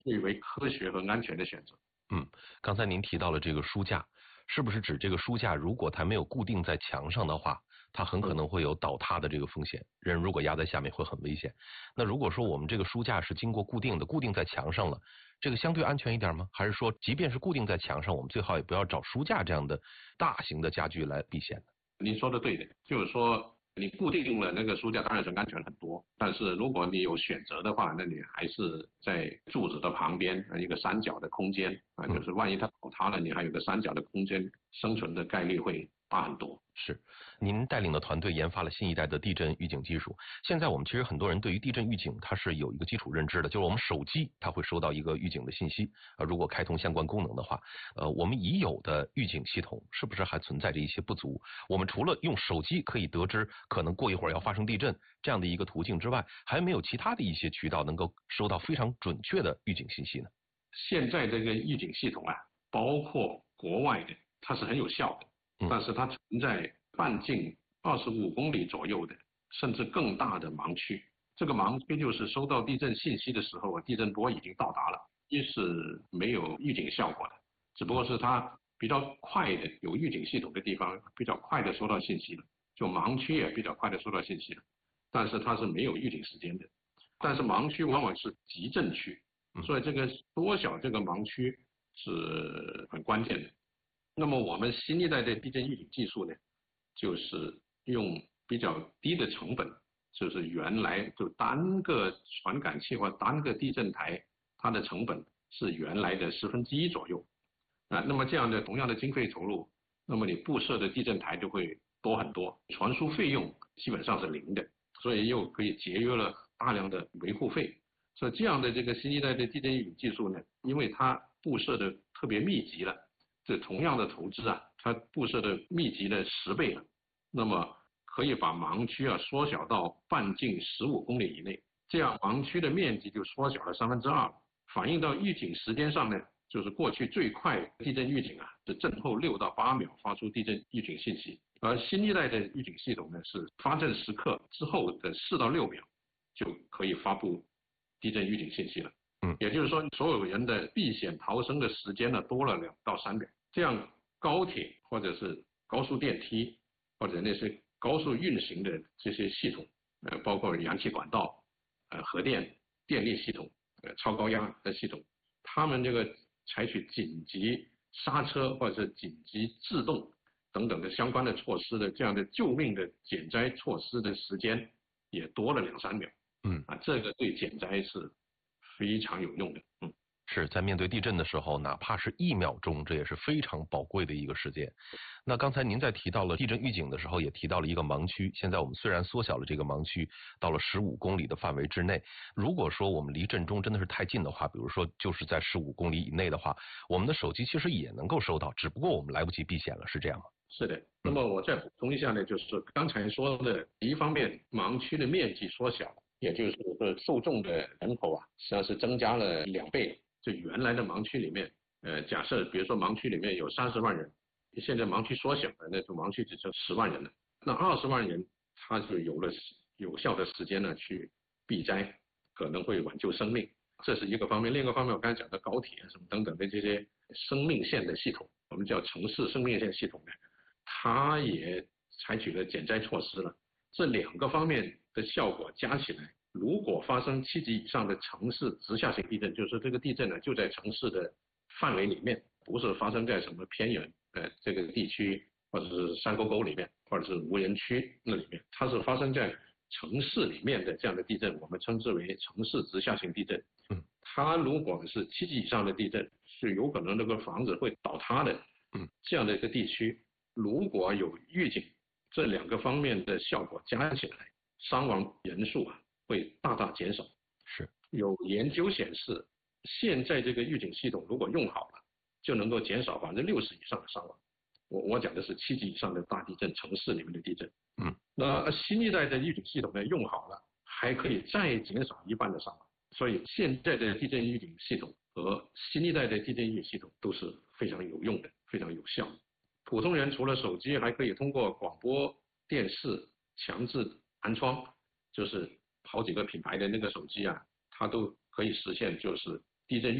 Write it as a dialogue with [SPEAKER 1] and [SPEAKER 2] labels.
[SPEAKER 1] 最为科学和安全的选择。
[SPEAKER 2] 刚才您提到了这个书架，是不是指这个书架如果它没有固定在墙上的话，它很可能会有倒塌的这个风险，人如果压在下面会很危险。那如果说我们这个书架是经过固定在墙上了，这个相对安全一点吗？还是说即便是固定在墙上，我们最好也不要找书架这样的大型的家具来避险呢？
[SPEAKER 1] 您说的对的，就是说你固定了那个书架当然是安全很多，但是如果你有选择的话，那你还是在柱子的旁边一个三角的空间啊，就是万一它倒塌了，你还有个三角的空间，生存的概率会大很多。
[SPEAKER 2] 是，您带领的团队研发了新一代的地震预警技术。现在我们其实很多人对于地震预警它是有一个基础认知的，就是我们手机它会收到一个预警的信息，如果开通相关功能的话，我们已有的预警系统是不是还存在着一些不足？我们除了用手机可以得知可能过一会儿要发生地震这样的一个途径之外，还没有其他的一些渠道能够收到非常准确的预警信息呢？
[SPEAKER 1] 现在这个预警系统啊，包括国外的，它是很有效的。但是它存在半径25公里左右的，甚至更大的盲区。这个盲区就是收到地震信息的时候，地震波已经到达了，一是没有预警效果的，只不过是它比较快的有预警系统的地方比较快的收到信息了，就盲区也比较快的收到信息了，但是它是没有预警时间的。但是盲区往往是急震区，所以这个缩小这个盲区是很关键的。那么我们新一代的地震预警技术呢，就是用比较低的成本，就是原来就单个传感器或单个地震台，它的成本是原来的1/10左右啊。那么这样的同样的经费投入，那么你布设的地震台就会多很多，传输费用基本上是零的，所以又可以节约了大量的维护费。所以这样的这个新一代的地震预警技术呢，因为它布设的特别密集了。这同样的投资啊，它布设的密集的10倍了，那么可以把盲区啊缩小到半径15公里以内，这样盲区的面积就缩小了2/3。反映到预警时间上呢，就是过去最快地震预警啊是震后6到8秒发出地震预警信息，而新一代的预警系统呢是发震时刻之后的4到6秒就可以发布地震预警信息了。也就是说，所有人的避险逃生的时间呢多了2到3秒，这样高铁或者是高速电梯或者那些高速运行的这些系统，包括燃气管道、核电、电力系统、超高压的系统，他们这个采取紧急刹车或者是紧急制动等等的相关的措施的这样的救命的减灾措施的时间也多了2、3秒。这个对减灾是非常有用的。
[SPEAKER 2] 是在面对地震的时候，哪怕是1秒钟，这也是非常宝贵的一个时间。那刚才您在提到了地震预警的时候，也提到了一个盲区。现在我们虽然缩小了这个盲区，到了15公里的范围之内，如果说我们离震中真的是太近的话，比如说就是在15公里以内的话，我们的手机其实也能够收到，只不过我们来不及避险了，是这样吗？
[SPEAKER 1] 是的。那么我再补充一下呢，就是刚才说的，一方面盲区的面积缩小，也就是说受众的人口啊，实际上是增加了2倍。就原来的盲区里面，假设比如说盲区里面有30万人，现在盲区缩小了，那就盲区只剩10万人了。那20万人他就有了有效的时间呢去避灾，可能会挽救生命，这是一个方面。另一个方面，我刚才讲的高铁什么等等的这些生命线的系统，我们叫城市生命线系统呢，它也采取了减灾措施了。这2个方面的效果加起来，如果发生7级以上的城市直下型地震，就是这个地震呢就在城市的范围里面，不是发生在什么偏远这个地区或者是山沟沟里面或者是无人区那里面，它是发生在城市里面的这样的地震，我们称之为城市直下型地震。它如果是7级以上的地震，是有可能这个房子会倒塌的。这样的一个地区，如果有预警，这2个方面的效果加起来，伤亡人数啊会大大减少。
[SPEAKER 2] 是
[SPEAKER 1] 有研究显示，现在这个预警系统如果用好了，就能够减少60%以上的伤亡。我讲的是7级以上的大地震，城市里面的地震。那新一代的预警系统呢用好了，还可以再减少1半的伤亡。所以现在的地震预警系统和新一代的地震预警系统都是非常有用的，非常有效。普通人除了手机，还可以通过广播电视强制安装，就是好几个品牌的那个手机啊，它都可以实现就是地震